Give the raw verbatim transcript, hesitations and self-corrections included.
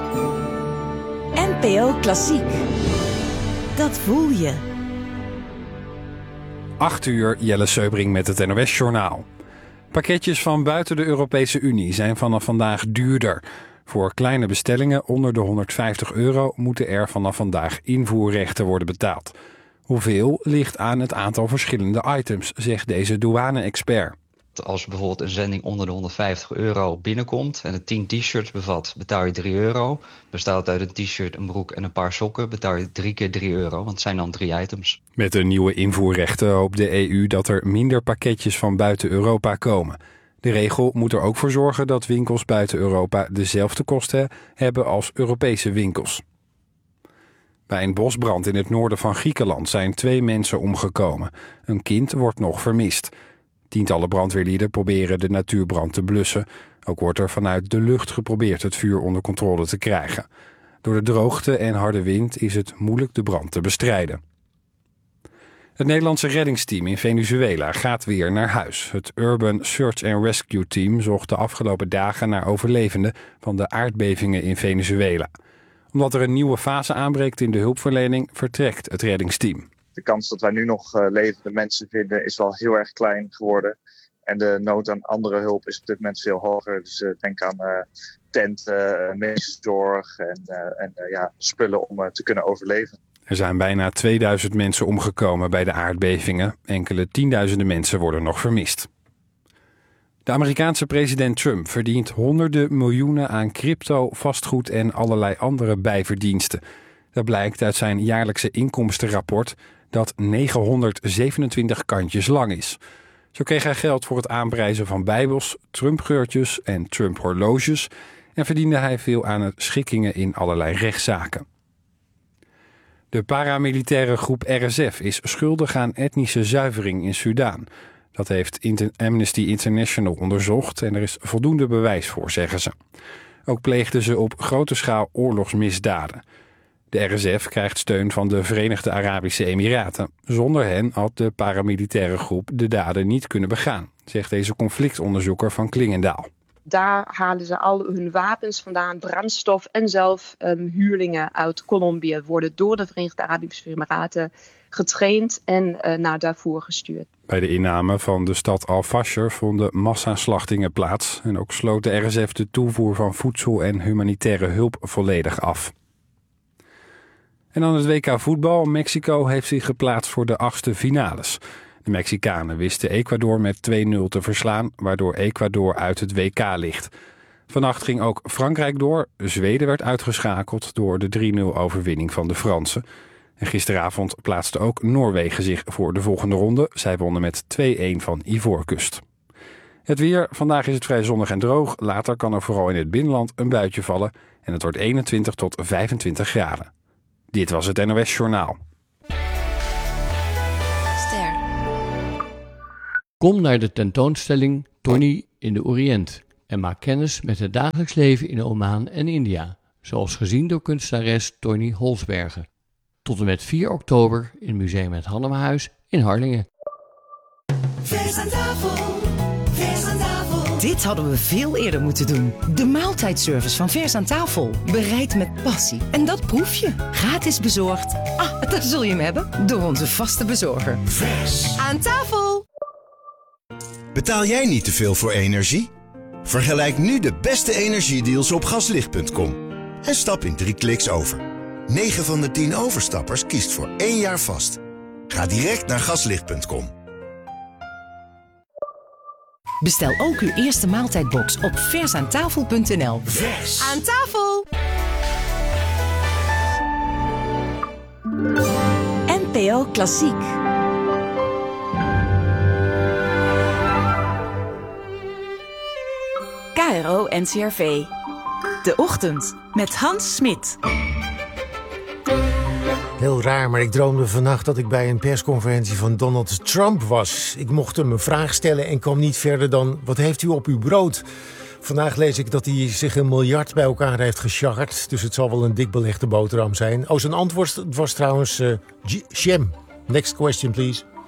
N P O Klassiek. Dat voel je. acht uur, Jelle Seubring met het N O S-journaal. Pakketjes van buiten de Europese Unie zijn vanaf vandaag duurder. Voor kleine bestellingen onder de honderdvijftig euro moeten er vanaf vandaag invoerrechten worden betaald. Hoeveel ligt aan het aantal verschillende items, zegt deze douane-expert. Als bijvoorbeeld een zending onder de honderdvijftig euro binnenkomt en het tien t-shirts bevat, betaal je drie euro. Bestaat uit een t-shirt, een broek en een paar sokken, betaal je drie keer drie euro, want het zijn dan drie items. Met de nieuwe invoerrechten hoopt de E U dat er minder pakketjes van buiten Europa komen. De regel moet er ook voor zorgen dat winkels buiten Europa dezelfde kosten hebben als Europese winkels. Bij een bosbrand in het noorden van Griekenland zijn twee mensen omgekomen. Een kind wordt nog vermist. Tientallen brandweerlieden proberen de natuurbrand te blussen. Ook wordt er vanuit de lucht geprobeerd het vuur onder controle te krijgen. Door de droogte en harde wind is het moeilijk de brand te bestrijden. Het Nederlandse reddingsteam in Venezuela gaat weer naar huis. Het Urban Search and Rescue Team zocht de afgelopen dagen naar overlevenden van de aardbevingen in Venezuela. Omdat er een nieuwe fase aanbreekt in de hulpverlening, vertrekt het reddingsteam. De kans dat wij nu nog uh, levende mensen vinden is wel heel erg klein geworden. En de nood aan andere hulp is op dit moment veel hoger. Dus uh, denk aan uh, tenten, uh, medische zorg en, uh, en uh, ja, spullen om uh, te kunnen overleven. Er zijn bijna tweeduizend mensen omgekomen bij de aardbevingen. Enkele tienduizenden mensen worden nog vermist. De Amerikaanse president Trump verdient honderden miljoenen aan crypto, vastgoed en allerlei andere bijverdiensten. Dat blijkt uit zijn jaarlijkse inkomstenrapport dat negenhonderdzevenentwintig kantjes lang is. Zo kreeg hij geld voor het aanprijzen van bijbels, Trump-geurtjes en Trump-horloges en verdiende hij veel aan het schikkingen in allerlei rechtszaken. De paramilitaire groep R S F is schuldig aan etnische zuivering in Sudaan. Dat heeft Amnesty International onderzocht en er is voldoende bewijs voor, zeggen ze. Ook pleegden ze op grote schaal oorlogsmisdaden. De R S F krijgt steun van de Verenigde Arabische Emiraten. Zonder hen had de paramilitaire groep de daden niet kunnen begaan, zegt deze conflictonderzoeker van Klingendaal. Daar halen ze al hun wapens vandaan, brandstof en zelf um, huurlingen uit Colombia worden door de Verenigde Arabische Emiraten getraind en uh, naar Darfur gestuurd. Bij de inname van de stad Al-Fasher vonden massaslachtingen plaats en ook sloot de R S F de toevoer van voedsel en humanitaire hulp volledig af. En dan het W K voetbal. Mexico heeft zich geplaatst voor de achtste finales. De Mexicanen wisten Ecuador met twee nul te verslaan, waardoor Ecuador uit het W K ligt. Vannacht ging ook Frankrijk door. Zweden werd uitgeschakeld door de drie nul overwinning van de Fransen. En gisteravond plaatste ook Noorwegen zich voor de volgende ronde. Zij wonnen met twee-een van Ivoorkust. Het weer. Vandaag is het vrij zonnig en droog. Later kan er vooral in het binnenland een buitje vallen. En het wordt eenentwintig tot vijfentwintig graden. Dit was het N O S Journaal. Ster. Kom naar de tentoonstelling Tony in de Oriënt en maak kennis met het dagelijks leven in Oman en India, zoals gezien door kunstenares Tony Holsbergen. Tot en met vier oktober in Museum Het Hannemehuis in Harlingen. Vers aan tafel, vers aan tafel. Dit hadden we veel eerder moeten doen. De maaltijdservice van Vers aan tafel. Bereid met passie. En dat proef je. Gratis bezorgd. Ah, daar zul je hem hebben. Door onze vaste bezorger. Vers aan tafel. Betaal jij niet te veel voor energie? Vergelijk nu de beste energiedeals op gaslicht punt com. En stap in drie kliks over. negen van de tien overstappers kiest voor één jaar vast. Ga direct naar gaslicht punt com. Bestel ook uw eerste maaltijdbox op vers aan tafel punt n l. Vers aan tafel. N P O Klassiek. K R O N C R V. De Ochtend met Hans Smit. Heel raar, maar ik droomde vannacht dat ik bij een persconferentie van Donald Trump was. Ik mocht hem een vraag stellen en kwam niet verder dan: wat heeft u op uw brood? Vandaag lees ik dat hij zich een miljard bij elkaar heeft gesjarrerd. Dus het zal wel een dik belegde boterham zijn. Oh, zijn antwoord was trouwens uh, jam. Next question, please.